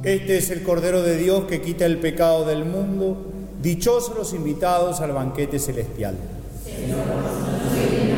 Este es el Cordero de Dios que quita el pecado del mundo. Dichosos los invitados al banquete celestial. Señor, no soy digno